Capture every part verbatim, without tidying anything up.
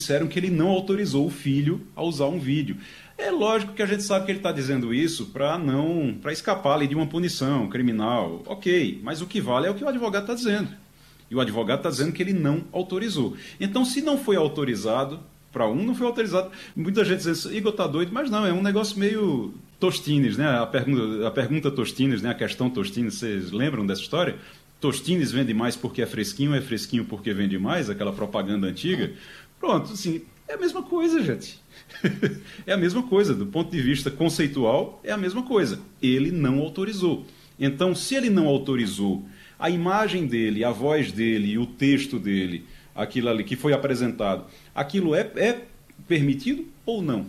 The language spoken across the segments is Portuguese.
disseram que ele não autorizou o filho a usar um vídeo. É lógico que a gente sabe que ele está dizendo isso para não, para escapar ali de uma punição criminal. Ok, mas o que vale é o que o advogado está dizendo. E o advogado está dizendo que ele não autorizou. Então, se não foi autorizado, para um não foi autorizado. Muita gente diz, Igor está doido, mas não, é um negócio meio Tostines, né? A pergunta, a pergunta Tostines, né? A questão Tostines, vocês lembram dessa história? Tostines vende mais porque é fresquinho, é fresquinho porque vende mais, aquela propaganda antiga. Pronto, assim, é a mesma coisa, gente. É a mesma coisa, do ponto de vista conceitual, é a mesma coisa. Ele não autorizou. Então, se ele não autorizou, a imagem dele, a voz dele e o texto dele, aquilo ali que foi apresentado, aquilo é, é permitido ou não?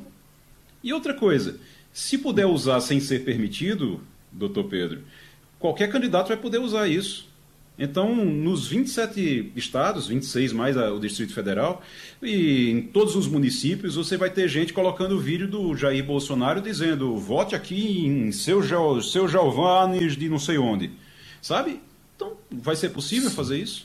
E outra coisa, se puder usar sem ser permitido, doutor Pedro, qualquer candidato vai poder usar isso. Então, nos vinte e sete estados, vinte e seis mais o Distrito Federal, e em todos os municípios, você vai ter gente colocando o vídeo do Jair Bolsonaro dizendo vote aqui em seu, seu Giovannes de não sei onde. Sabe? Então, vai ser possível fazer isso?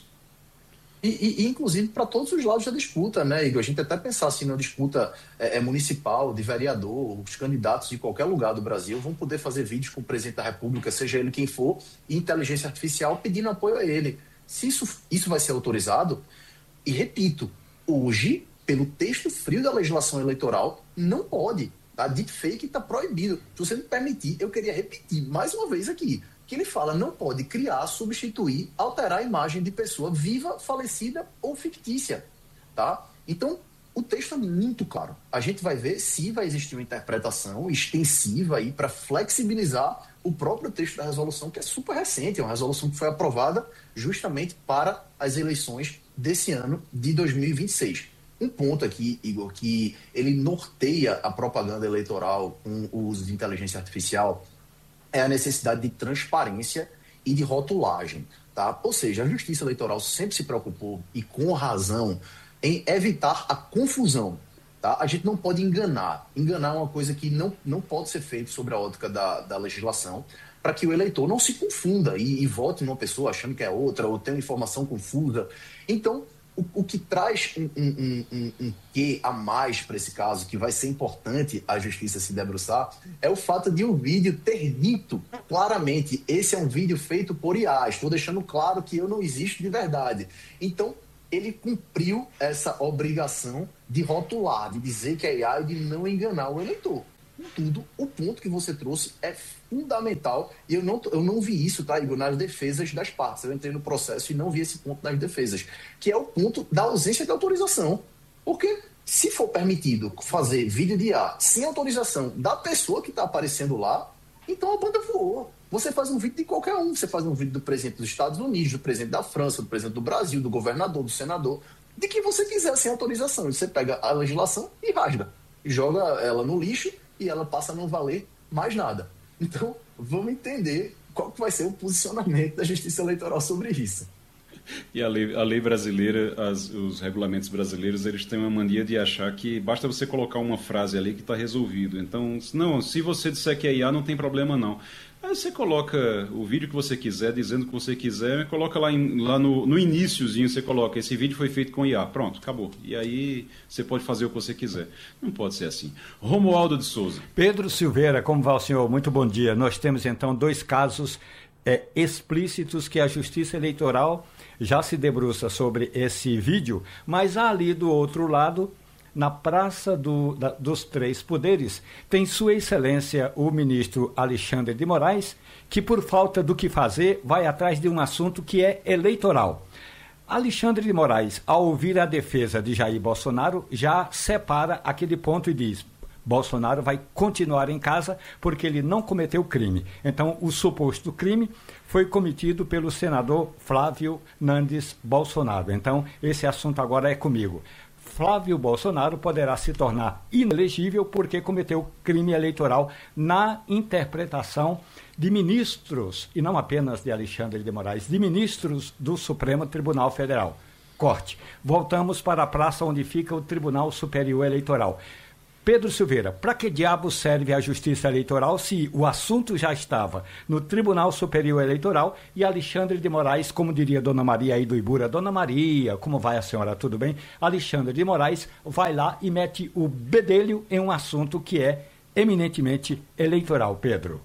E, e, inclusive, para todos os lados da disputa, né, Igor? A gente até pensar assim, na disputa é, é, municipal, de vereador, os candidatos de qualquer lugar do Brasil vão poder fazer vídeos com o presidente da República, seja ele quem for, e inteligência artificial pedindo apoio a ele. Se isso, isso vai ser autorizado, e repito, hoje, pelo texto frio da legislação eleitoral, não pode. Tá? Deepfake está proibido. Se você me permitir, eu queria repetir mais uma vez aqui, que ele fala não pode criar, substituir, alterar a imagem de pessoa viva, falecida ou fictícia, tá? Então, o texto é muito claro. A gente vai ver se vai existir uma interpretação extensiva aí para flexibilizar o próprio texto da resolução, que é super recente, é uma resolução que foi aprovada justamente para as eleições desse ano de dois mil e vinte e seis. Um ponto aqui, Igor, que ele norteia a propaganda eleitoral com o uso de inteligência artificial é a necessidade de transparência e de rotulagem, tá? Ou seja, a Justiça Eleitoral sempre se preocupou, e com razão, em evitar a confusão, tá? A gente não pode enganar. Enganar é uma coisa que não, não pode ser feita sobre a ótica da, da legislação, para que o eleitor não se confunda e, e vote numa pessoa achando que é outra, ou tenha informação confusa. Então, O, o que traz um, um, um, um quê a mais para esse caso, que vai ser importante a justiça se debruçar, é o fato de o vídeo ter dito claramente, esse é um vídeo feito por I A, estou deixando claro que eu não existo de verdade. Então, ele cumpriu essa obrigação de rotular, de dizer que é I A e de não enganar o eleitor. Contudo, o ponto que você trouxe é fundamental, e eu não, eu não vi isso, tá, Igor, nas defesas das partes. Eu entrei no processo e não vi esse ponto nas defesas, que é o ponto da ausência de autorização. Porque se for permitido fazer vídeo de I A sem autorização da pessoa que está aparecendo lá, então a banda voou. Você faz um vídeo de qualquer um, você faz um vídeo do presidente dos Estados Unidos, do presidente da França, do presidente do Brasil, do governador, do senador, de quem você quiser sem autorização. Você pega a legislação e rasga, e joga ela no lixo, e ela passa a não valer mais nada. Então, vamos entender qual que vai ser o posicionamento da Justiça Eleitoral sobre isso. E a lei, a lei brasileira, as, os regulamentos brasileiros, eles têm uma mania de achar que basta você colocar uma frase ali que está resolvido. Então, não, se você disser que é I A, não tem problema não. Aí você coloca o vídeo que você quiser, dizendo o que você quiser, coloca lá, em, lá no, no iniciozinho, você coloca, esse vídeo foi feito com I A, pronto, acabou. E aí você pode fazer o que você quiser. Não pode ser assim. Romualdo de Souza. Pedro Silveira, como vai o senhor? Muito bom dia. Nós temos então dois casos é, explícitos que a Justiça Eleitoral já se debruça sobre esse vídeo, mas ali do outro lado, na Praça do, da, dos Três Poderes, tem Sua Excelência o ministro Alexandre de Moraes, que por falta do que fazer, vai atrás de um assunto que é eleitoral. Alexandre de Moraes, ao ouvir a defesa de Jair Bolsonaro, já separa aquele ponto e diz: Bolsonaro vai continuar em casa porque ele não cometeu crime. Então, o suposto crime foi cometido pelo senador Flávio Nandes Bolsonaro. Então, esse assunto agora é comigo. Flávio Bolsonaro poderá se tornar inelegível porque cometeu crime eleitoral na interpretação de ministros, e não apenas de Alexandre de Moraes, de ministros do Supremo Tribunal Federal. Corte. Voltamos para a praça onde fica o Tribunal Superior Eleitoral. Pedro Silveira, para que diabo serve a Justiça Eleitoral se o assunto já estava no Tribunal Superior Eleitoral e Alexandre de Moraes, como diria Dona Maria aí do Ibura, Dona Maria, como vai a senhora, tudo bem? Alexandre de Moraes vai lá e mete o bedelho em um assunto que é eminentemente eleitoral, Pedro.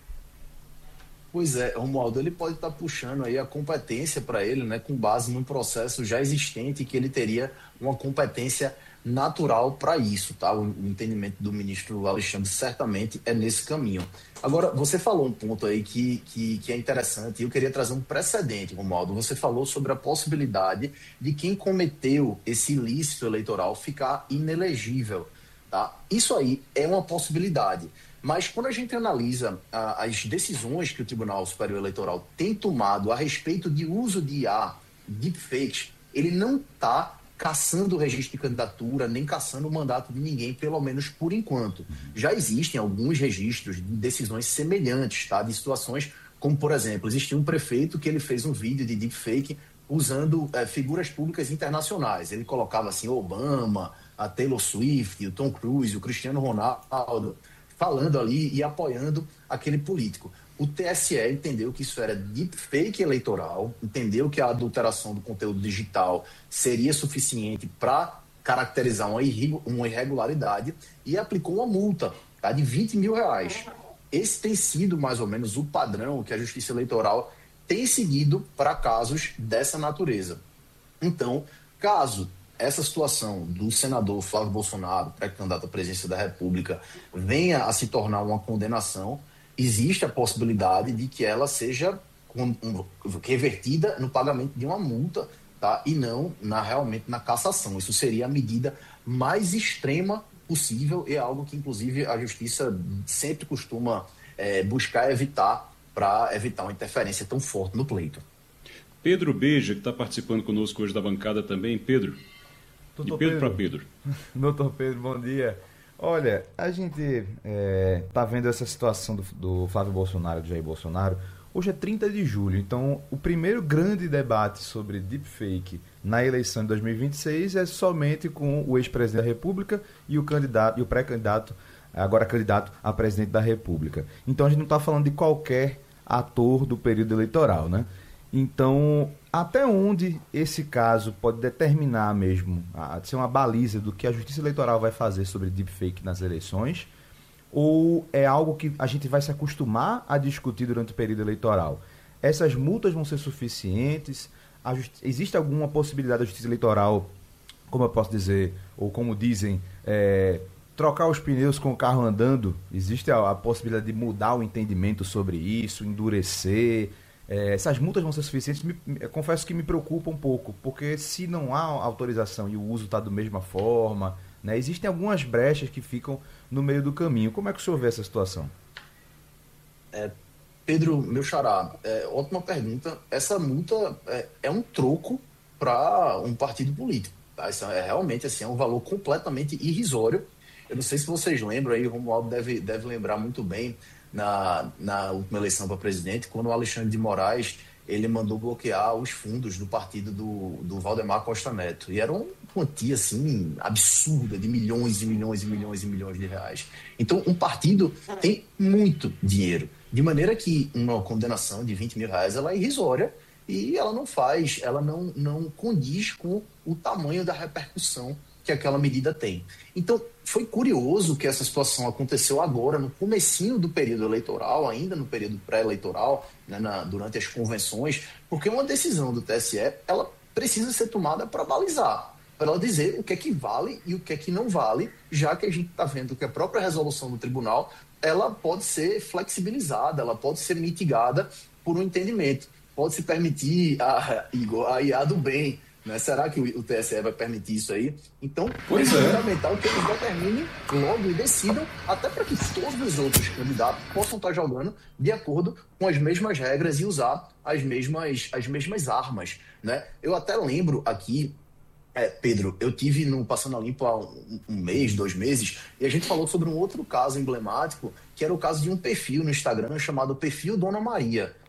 Pois é, Romualdo, ele pode estar puxando aí a competência para ele, né, com base num processo já existente que ele teria uma competência natural para isso, tá? O, o entendimento do ministro Alexandre certamente é nesse caminho. Agora, você falou um ponto aí que, que, que é interessante e eu queria trazer um precedente, Romualdo. Você falou sobre a possibilidade de quem cometeu esse ilícito eleitoral ficar inelegível, tá? Isso aí é uma possibilidade. Mas quando a gente analisa ah, as decisões que o Tribunal Superior Eleitoral tem tomado a respeito de uso de I A, deepfakes, ele não está caçando o registro de candidatura, nem caçando o mandato de ninguém, pelo menos por enquanto. Já existem alguns registros de decisões semelhantes, tá? De situações como, por exemplo, existia um prefeito que ele fez um vídeo de deepfake usando eh, figuras públicas internacionais. Ele colocava assim Obama, a Taylor Swift, o Tom Cruise, o Cristiano Ronaldo, falando ali e apoiando aquele político. O T S E entendeu que isso era deepfake eleitoral, entendeu que a adulteração do conteúdo digital seria suficiente para caracterizar uma irregularidade e aplicou uma multa, tá, de vinte mil reais. Esse tem sido mais ou menos o padrão que a Justiça Eleitoral tem seguido para casos dessa natureza. Então, caso essa situação do senador Flávio Bolsonaro, pré-candidato à presidência da República, venha a se tornar uma condenação, existe a possibilidade de que ela seja revertida no pagamento de uma multa, tá? E não na, realmente na cassação. Isso seria a medida mais extrema possível e é algo que, inclusive, a Justiça sempre costuma é, buscar evitar para evitar uma interferência tão forte no pleito. Pedro Beja, que está participando conosco hoje da bancada também. Pedro, Doutor de Pedro para Pedro. Doutor Pedro, bom dia. Olha, a gente está é, vendo essa situação do, do Flávio Bolsonaro, do Jair Bolsonaro. Hoje é trinta de julho, então o primeiro grande debate sobre deepfake na eleição de dois mil e vinte e seis é somente com o ex-presidente da República e o candidato e o pré-candidato, agora candidato a presidente da República. Então a gente não está falando de qualquer ator do período eleitoral, né? Então, até onde esse caso pode determinar mesmo, a, ser uma baliza do que a Justiça Eleitoral vai fazer sobre deepfake nas eleições, ou é algo que a gente vai se acostumar a discutir durante o período eleitoral? Essas multas vão ser suficientes? A justi- existe alguma possibilidade da Justiça Eleitoral, como eu posso dizer, ou como dizem, é, trocar os pneus com o carro andando? Existe a, a possibilidade de mudar o entendimento sobre isso, endurecer? É, essas multas vão ser suficientes? Me, me, confesso que me preocupa um pouco, porque se não há autorização e o uso está da mesma forma, né, existem algumas brechas que ficam no meio do caminho. Como é que o senhor vê essa situação? É, Pedro, meu xará, é, ótima pergunta. Essa multa é, é um troco para um partido político. Tá? Isso é realmente assim, é um valor completamente irrisório. Eu não sei se vocês lembram, aí o Romualdo deve, deve lembrar muito bem, Na, na última eleição para presidente, quando o Alexandre de Moraes ele mandou bloquear os fundos do partido do, do Valdemar Costa Neto. E era uma quantia assim, absurda, de milhões e milhões e milhões e milhões de reais. Então, um partido tem muito dinheiro. De maneira que uma condenação de vinte mil reais ela é irrisória e ela não faz, ela não, não condiz com o tamanho da repercussão que aquela medida tem. Então, foi curioso que essa situação aconteceu agora, no comecinho do período eleitoral, ainda no período pré-eleitoral, né, na, durante as convenções, porque uma decisão do T S E, ela precisa ser tomada para balizar, para ela dizer o que é que vale e o que é que não vale, já que a gente está vendo que a própria resolução do tribunal, ela pode ser flexibilizada, ela pode ser mitigada por um entendimento. Pode se permitir a, a I A do bem, né? Será que o T S E vai permitir isso aí? Então, pois é é fundamental que eles determinem logo e decidam, até para que todos os outros candidatos possam estar jogando de acordo com as mesmas regras e usar as mesmas, as mesmas armas, né? Eu até lembro aqui, é, Pedro, eu tive no Passando a Limpo há um, um mês, dois meses, e a gente falou sobre um outro caso emblemático, que era o caso de um perfil no Instagram chamado Perfil Dona Maria,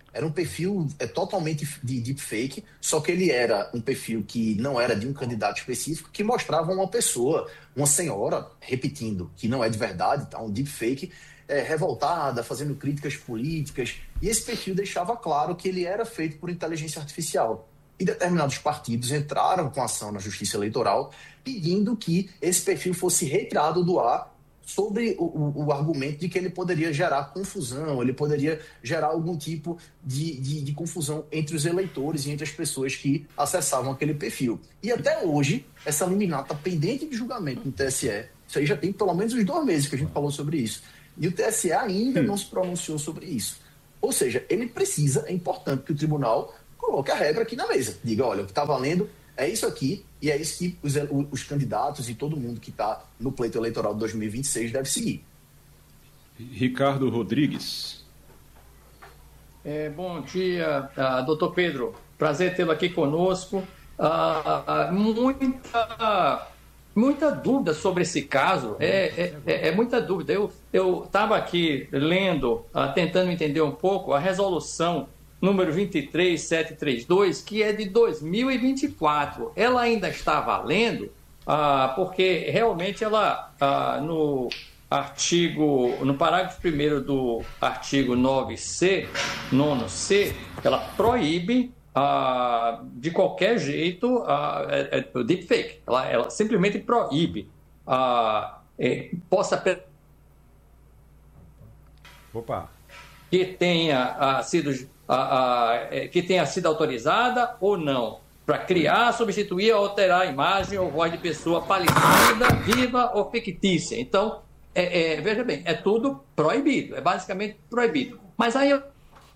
Era um perfil é, totalmente de deepfake, só que ele era um perfil que não era de um candidato específico, que mostrava uma pessoa, uma senhora, repetindo, que não é de verdade, tá? Um deepfake, é, revoltada, fazendo críticas políticas, e esse perfil deixava claro que ele era feito por inteligência artificial. E determinados partidos entraram com ação na Justiça Eleitoral pedindo que esse perfil fosse retirado do ar sobre o, o, o argumento de que ele poderia gerar confusão, ele poderia gerar algum tipo de, de, de confusão entre os eleitores e entre as pessoas que acessavam aquele perfil. E até hoje, essa liminar está pendente de julgamento no T S E. Isso aí já tem pelo menos uns dois meses que a gente falou sobre isso. E o T S E ainda não se pronunciou sobre isso. Ou seja, ele precisa, é importante que o tribunal coloque a regra aqui na mesa. Diga, olha, o que está valendo é isso aqui, e é isso que os, os candidatos e todo mundo que está no pleito eleitoral de dois mil e vinte e seis deve seguir. Ricardo Rodrigues. É, bom dia, uh, doutor Pedro. Prazer tê-lo aqui conosco. Uh, uh, muita, muita dúvida sobre esse caso, é, é, é muita dúvida. Eu estava aqui lendo, uh, tentando entender um pouco a resolução número vinte e três mil setecentos e trinta e dois, que é de dois mil e vinte e quatro. Ela ainda está valendo, ah, porque realmente ela, ah, no artigo, no parágrafo primeiro do artigo nove C, nono C, ela proíbe ah, de qualquer jeito ah, é, é, o deepfake. Ela, ela simplesmente proíbe. Ah, é, possa... Opa! Que tenha ah, sido... A, a, que tenha sido autorizada ou não, para criar, substituir ou alterar a imagem ou voz de pessoa falecida, viva ou fictícia. Então, é, é, veja bem, é tudo proibido, é basicamente proibido. Mas aí, eu...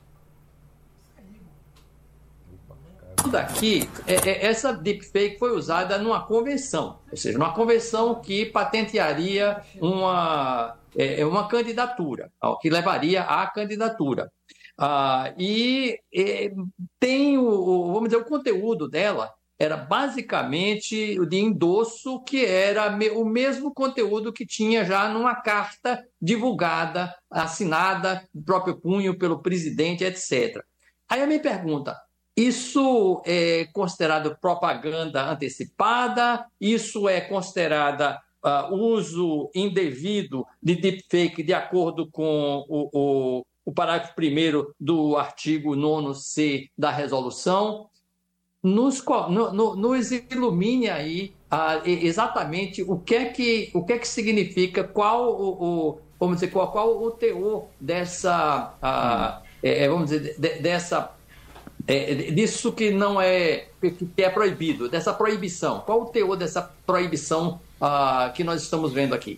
daqui, é, é, essa deepfake foi usada numa convenção, ou seja, numa convenção que patentearia uma, é, uma candidatura, que levaria à candidatura. Ah, e, e tem o, o, vamos dizer, o conteúdo dela era basicamente o de endosso, que era me, o mesmo conteúdo que tinha já numa carta divulgada, assinada, do próprio punho pelo presidente, etcétera. Aí a minha pergunta, isso é considerado propaganda antecipada? Isso é considerada uh, uso indevido de deepfake de acordo com o, o o parágrafo primeiro do artigo nono C da resolução? Nos, no, nos ilumine aí ah, exatamente o que é que, o que é que significa, qual o, o, vamos dizer, qual, qual o teor dessa, ah, é, vamos dizer, de, dessa, é, disso que não é, que é proibido, dessa proibição. Qual o teor dessa proibição ah, que nós estamos vendo aqui?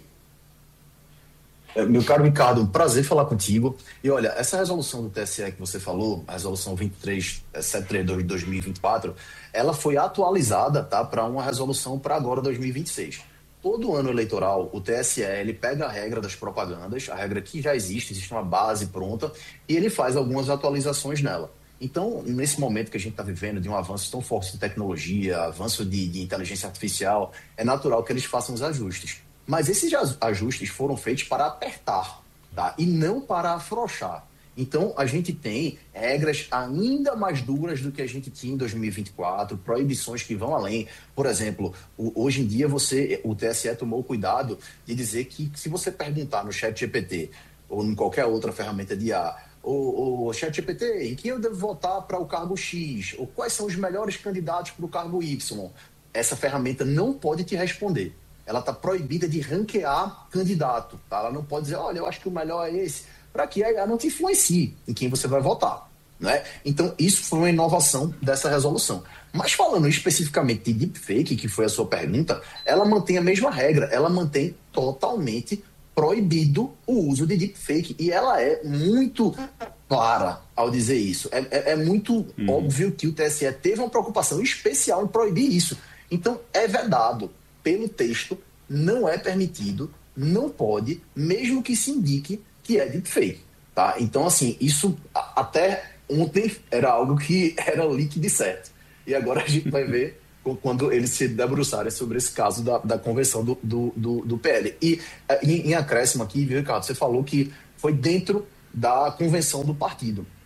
Meu caro Ricardo, um prazer falar contigo. E olha, essa resolução do T S E que você falou, a resolução vinte e três mil setecentos e trinta e dois de dois mil e vinte e quatro, ela foi atualizada, tá, para uma resolução para agora dois mil e vinte e seis. Todo ano eleitoral, o T S E ele pega a regra das propagandas, a regra que já existe, existe uma base pronta, e ele faz algumas atualizações nela. Então, nesse momento que a gente está vivendo de um avanço tão forte de tecnologia, avanço de, de inteligência artificial, é natural que eles façam os ajustes. Mas esses ajustes foram feitos para apertar, tá? E não para afrouxar. Então, a gente tem regras ainda mais duras do que a gente tinha em dois mil e vinte e quatro, proibições que vão além. Por exemplo, hoje em dia você, o T S E tomou o cuidado de dizer que se você perguntar no ChatGPT ou em qualquer outra ferramenta de I A, o, o ChatGPT, em quem eu devo votar para o cargo X? Ou quais são os melhores candidatos para o cargo Y? Essa ferramenta não pode te responder. Ela está proibida de ranquear candidato. Tá? Ela não pode dizer, olha, eu acho que o melhor é esse, para que ela não te influencie em quem você vai votar. Né? Então, isso foi uma inovação dessa resolução. Mas falando especificamente de deepfake, que foi a sua pergunta, ela mantém a mesma regra, ela mantém totalmente proibido o uso de deepfake. E ela é muito clara ao dizer isso. É, é, é muito hum. óbvio que o T S E teve uma preocupação especial em proibir isso. Então, é vedado. Pelo texto, não é permitido, não pode, mesmo que se indique que é deepfake. Tá? Então, assim, isso a, até ontem era algo que era líquido e certo. E agora a gente vai ver quando eles se debruçarem sobre esse caso da, da convenção do, do, do, do P L. E em, em acréscimo aqui, viu, Ricardo, você falou que foi dentro da convenção do partido.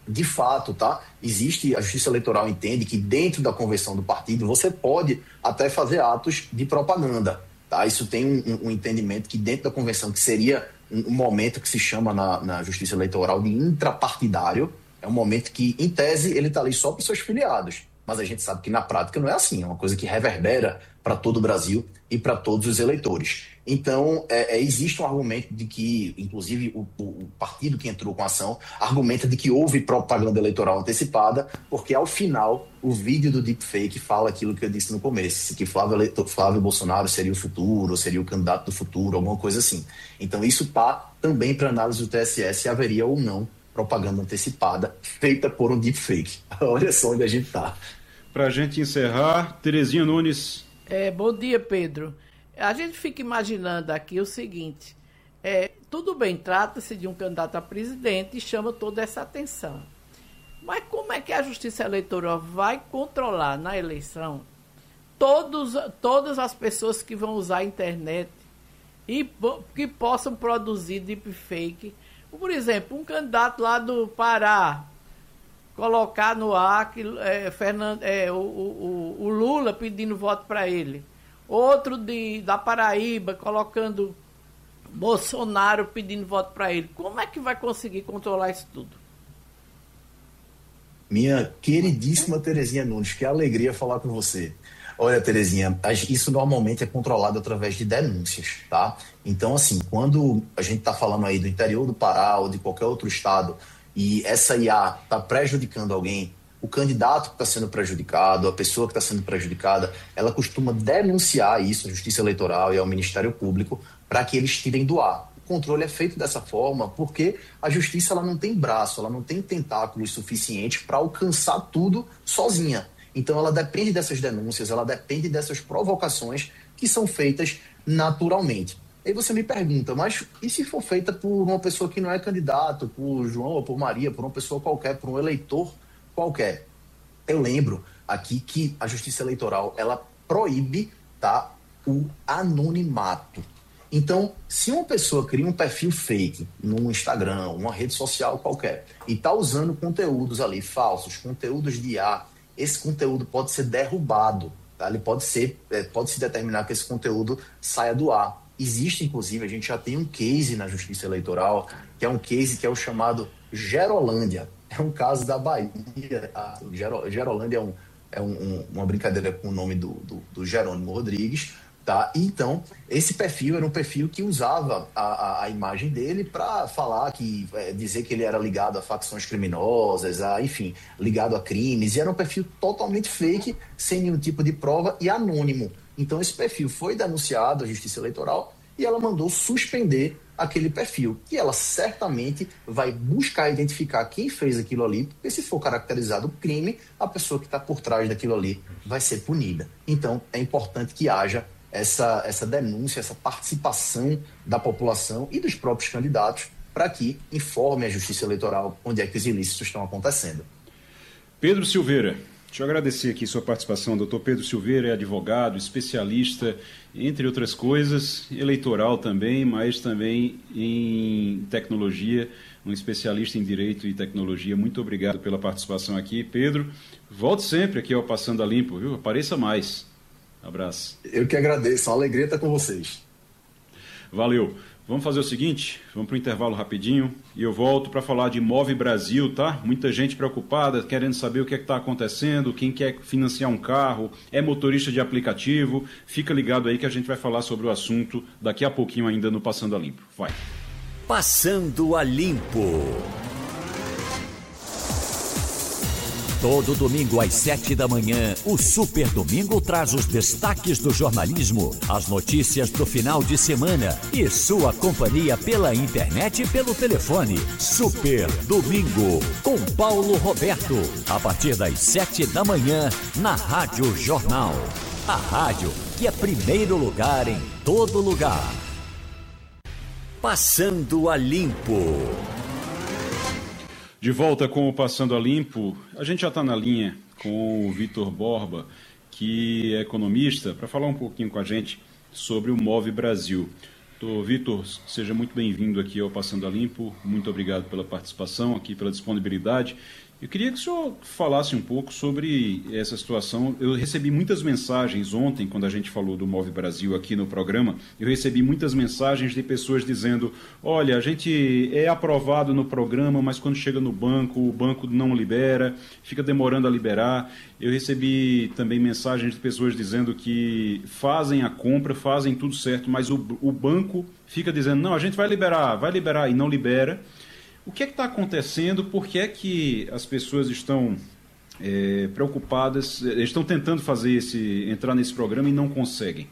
de fato, tá? Existe, a Justiça Eleitoral entende que dentro da convenção do partido você pode até fazer atos de propaganda, tá? Isso tem um, um entendimento que dentro da convenção, que seria um, um momento que se chama na, na Justiça Eleitoral de intrapartidário, é um momento que, em tese, ele está ali só para os seus filiados. Mas a gente sabe que na prática não é assim, é uma coisa que reverbera para todo o Brasil e para todos os eleitores. Então, é, é, existe um argumento de que, inclusive, o, o partido que entrou com a ação argumenta de que houve propaganda eleitoral antecipada, porque, ao final, o vídeo do deepfake fala aquilo que eu disse no começo, que Flávio, Flávio Bolsonaro seria o futuro, seria o candidato do futuro, alguma coisa assim. Então, isso está também para análise do T S E se haveria ou não propaganda antecipada feita por um deepfake. Olha só onde a gente está. Para a gente encerrar, Terezinha Nunes. É, bom dia, Pedro. A gente fica imaginando aqui o seguinte, é, tudo bem, trata-se de um candidato a presidente e chama toda essa atenção. Mas como é que a Justiça Eleitoral vai controlar na eleição todos, todas as pessoas que vão usar a internet e que possam produzir deepfake? Por exemplo, um candidato lá do Pará colocar no ar que, é, Fernando, é, o, o, o Lula pedindo voto para ele. Outro de, da Paraíba colocando Bolsonaro pedindo voto para ele. Como é que vai conseguir controlar isso tudo? Minha queridíssima Terezinha Nunes, que alegria falar com você. Olha, Terezinha, isso normalmente é controlado através de denúncias, tá? Então, assim, quando a gente está falando aí do interior do Pará ou de qualquer outro estado e essa I A está prejudicando alguém, o candidato que está sendo prejudicado, a pessoa que está sendo prejudicada, ela costuma denunciar isso à Justiça Eleitoral e ao Ministério Público para que eles tirem do ar. O controle é feito dessa forma porque a Justiça ela não tem braço, ela não tem tentáculos suficientes para alcançar tudo sozinha. Então ela depende dessas denúncias, ela depende dessas provocações que são feitas naturalmente. Aí você me pergunta, mas e se for feita por uma pessoa que não é candidato, por João ou por Maria, por uma pessoa qualquer, por um eleitor qualquer? Eu lembro aqui que a Justiça Eleitoral, ela proíbe, tá, o anonimato. Então, se uma pessoa cria um perfil fake no Instagram, uma rede social qualquer, e está usando conteúdos ali falsos, conteúdos de I A, esse conteúdo pode ser derrubado, tá? Ele pode ser, pode se determinar que esse conteúdo saia do ar. Existe, inclusive, a gente já tem um case na Justiça Eleitoral, que é um case que é o chamado Gerolândia. É um caso da Bahia. A Gerolândia é, um, é um, uma brincadeira com o nome do, do, do Jerônimo Rodrigues. Tá? Então, esse perfil era um perfil que usava a, a, a imagem dele para falar, que, é, dizer que ele era ligado a facções criminosas, a, enfim, ligado a crimes. E era um perfil totalmente fake, sem nenhum tipo de prova e anônimo. Então, esse perfil foi denunciado à Justiça Eleitoral e ela mandou suspender aquele perfil. E ela certamente vai buscar identificar quem fez aquilo ali, porque se for caracterizado crime, a pessoa que está por trás daquilo ali vai ser punida. Então, é importante que haja essa, essa denúncia, essa participação da população e dos próprios candidatos para que informe a Justiça Eleitoral onde é que os ilícitos estão acontecendo. Pedro Silveira, deixa eu agradecer aqui sua participação. doutor Pedro Silveira é advogado, especialista, entre outras coisas, eleitoral também, mas também em tecnologia, um especialista em direito e tecnologia. Muito obrigado pela participação aqui, Pedro. Volte sempre aqui ao Passando a Limpo, viu? Apareça mais. Abraço. Eu que agradeço, uma alegria estar com vocês. Valeu. Vamos fazer o seguinte, vamos para o intervalo rapidinho e eu volto para falar de Move Brasil, tá? Muita gente preocupada, querendo saber o que é que está acontecendo, quem quer financiar um carro, é motorista de aplicativo. Fica ligado aí que a gente vai falar sobre o assunto daqui a pouquinho ainda no Passando a Limpo. Vai. Passando a Limpo. Todo domingo às sete da manhã, o Super Domingo traz os destaques do jornalismo, as notícias do final de semana e sua companhia pela internet e pelo telefone. Super Domingo, com Paulo Roberto, a partir das sete da manhã, na Rádio Jornal. A rádio que é primeiro lugar em todo lugar. Passando a Limpo. De volta com o Passando a Limpo, a gente já está na linha com o Vitor Borba, que é economista, para falar um pouquinho com a gente sobre o Move Brasil. Doutor Vitor, seja muito bem-vindo aqui ao Passando a Limpo. Muito obrigado pela participação aqui, pela disponibilidade. Eu queria que o senhor falasse um pouco sobre essa situação. Eu recebi muitas mensagens ontem, quando a gente falou do Move Brasil aqui no programa, eu recebi muitas mensagens de pessoas dizendo, olha, a gente é aprovado no programa, mas quando chega no banco, o banco não libera, fica demorando a liberar. Eu recebi também mensagens de pessoas dizendo que fazem a compra, fazem tudo certo, mas o, o banco fica dizendo, não, a gente vai liberar, vai liberar e não libera. O que é que está acontecendo? Por que é que as pessoas estão é, preocupadas, estão tentando fazer esse, entrar nesse programa e não conseguem?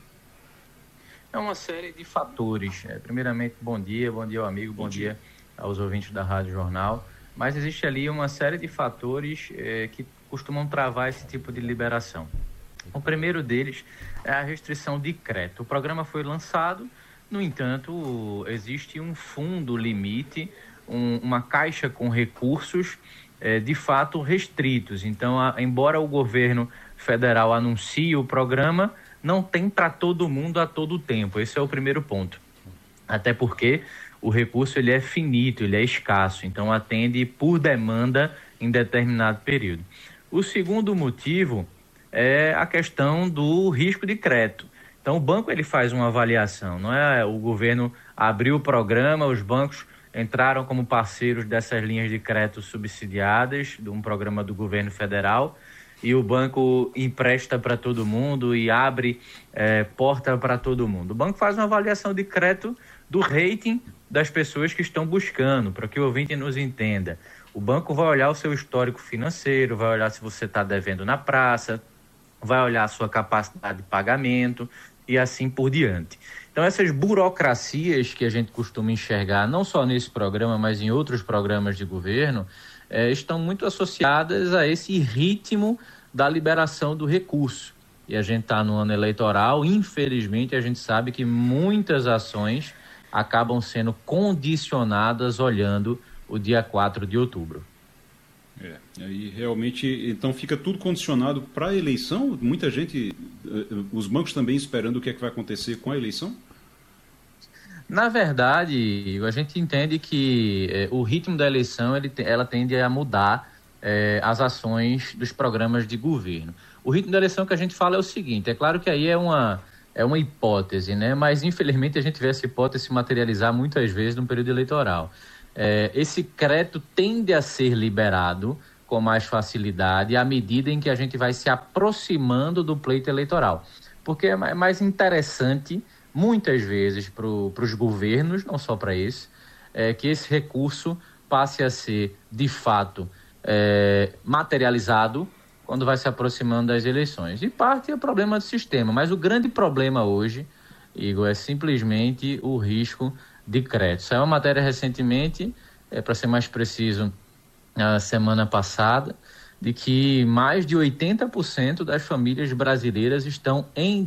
É uma série de fatores. Primeiramente, bom dia, bom dia ao amigo, bom, bom dia. dia aos ouvintes da Rádio Jornal. Mas existe ali uma série de fatores é, que costumam travar esse tipo de liberação. O primeiro deles é a restrição de crédito. O programa foi lançado, no entanto, existe um fundo limite, um, uma caixa com recursos é, de fato restritos. Então, a, embora o governo federal anuncie o programa, não tem para todo mundo a todo tempo. Esse é o primeiro ponto. Até porque o recurso ele é finito, ele é escasso, então atende por demanda em determinado período. O segundo motivo é a questão do risco de crédito. Então o banco ele faz uma avaliação, não é? O governo abriu o programa, os bancos entraram como parceiros dessas linhas de crédito subsidiadas de um programa do governo federal e o banco empresta para todo mundo e abre é, porta para todo mundo. O banco faz uma avaliação de crédito do rating das pessoas que estão buscando, para que o ouvinte nos entenda. O banco vai olhar o seu histórico financeiro, vai olhar se você está devendo na praça, vai olhar a sua capacidade de pagamento e assim por diante. Então essas burocracias que a gente costuma enxergar, não só nesse programa, mas em outros programas de governo, eh, estão muito associadas a esse ritmo da liberação do recurso. E a gente está no ano eleitoral, infelizmente a gente sabe que muitas ações acabam sendo condicionadas olhando o dia quatro de outubro. É, aí realmente, então fica tudo condicionado para a eleição? Muita gente, os bancos também esperando o que é que vai acontecer com a eleição? Na verdade, a gente entende que eh, o ritmo da eleição ele, ela tende a mudar eh, as ações dos programas de governo. O ritmo da eleição que a gente fala é o seguinte, é claro que aí é uma, é uma hipótese, né? Mas infelizmente a gente vê essa hipótese se materializar muitas vezes no período eleitoral. É, esse crédito tende a ser liberado com mais facilidade à medida em que a gente vai se aproximando do pleito eleitoral. Porque é mais interessante, muitas vezes, para os governos, não só para esse, é, que esse recurso passe a ser, de fato, é, materializado quando vai se aproximando das eleições. E parte é o problema do sistema, mas o grande problema hoje, Igor, é simplesmente o risco de crédito. Saiu uma matéria recentemente, é, para ser mais preciso, na semana passada, de que mais de oitenta por cento das famílias brasileiras estão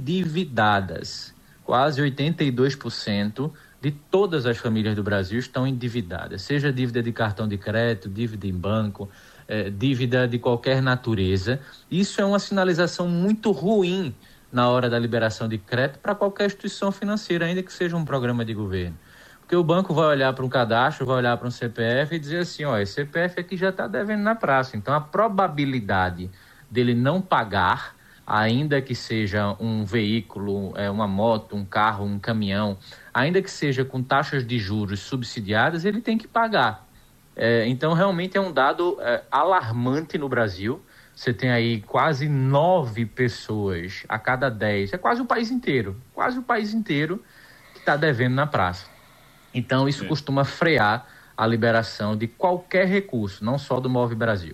endividadas. Quase oitenta e dois por cento de todas as famílias do Brasil estão endividadas, seja dívida de cartão de crédito, dívida em banco, é, dívida de qualquer natureza. Isso é uma sinalização muito ruim na hora da liberação de crédito para qualquer instituição financeira, ainda que seja um programa de governo. Porque o banco vai olhar para um cadastro, vai olhar para um C P F e dizer assim, ó, esse C P F aqui já está devendo na praça. Então, a probabilidade dele não pagar, ainda que seja um veículo, é, uma moto, um carro, um caminhão, ainda que seja com taxas de juros subsidiadas, ele tem que pagar. É, então, realmente é um dado é, alarmante no Brasil. Você tem aí quase nove pessoas a cada dez, é quase o país inteiro, quase o país inteiro que está devendo na praça. Então, isso é. costuma frear a liberação de qualquer recurso, não só do Move Brasil.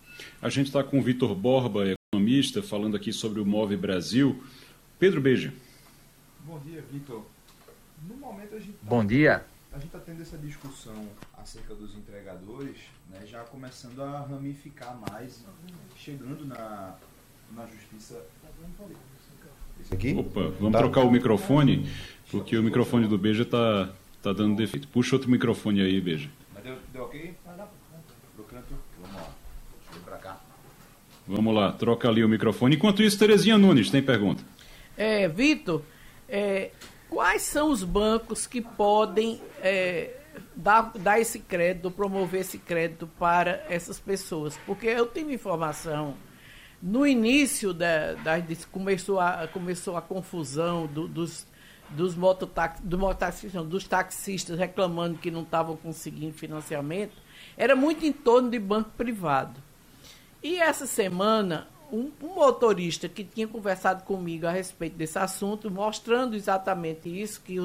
A gente está com o Vitor Borba, economista, falando aqui sobre o Move Brasil. Pedro Beja. Bom dia, Vitor. No momento a gente tá, Bom dia. A gente está tendo essa discussão acerca dos entregadores, né, já começando a ramificar mais, chegando na, na justiça. Esse aqui? Opa, vamos tá. trocar o microfone, porque o microfone do Beja está tá dando defeito. Puxa outro microfone aí, Beja. Mas deu, deu ok? Pro canto? Vamos lá. Deixa eu ir pra cá. Vamos lá, troca ali o microfone. Enquanto isso, Terezinha Nunes, tem pergunta? É, Vitor, é, quais são os bancos que podem é, dar, dar esse crédito, promover esse crédito para essas pessoas? Porque eu tenho informação, no início da, da começou, a, começou a confusão do, dos, dos, mototax, do mototaxistas, dos taxistas reclamando que não estavam conseguindo financiamento, era muito em torno de banco privado. E essa semana, um, um motorista que tinha conversado comigo a respeito desse assunto, mostrando exatamente isso, que